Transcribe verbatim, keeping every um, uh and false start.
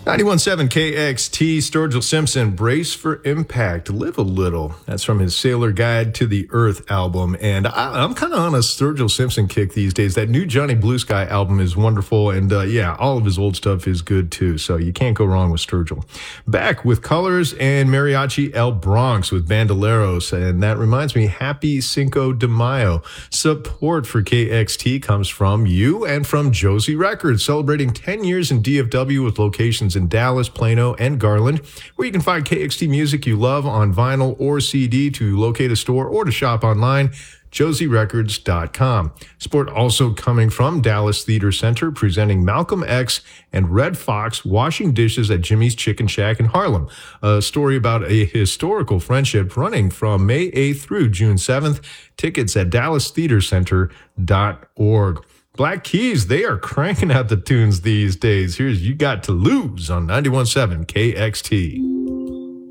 ninety-one point seven K X T, Sturgill Simpson, Brace for Impact, Live a Little. That's from his Sailor Guide to the Earth album. And I, I'm kind of on a Sturgill Simpson kick these days. That new Johnny Blue Sky album is wonderful. And uh, yeah, all of his old stuff is good too. So you can't go wrong with Sturgill. Back with Colors and Mariachi El Bronx with Bandoleros. And that reminds me, happy Cinco de Mayo. Support for K X T comes from you and from Josie Records, celebrating ten years in D F W with locations in Dallas, Plano, and Garland, where you can find K X T music you love on vinyl or C D. To locate a store or to shop online, josie records dot com. Support also coming from Dallas Theater Center, presenting Malcolm X and Red Fox washing dishes at Jimmy's Chicken Shack in Harlem. A story about a historical friendship running from May eighth through June seventh. Tickets at dallas theater center dot org. Black Keys, they are cranking out the tunes these days. Here's You Got to Lose on ninety-one point seven K X T.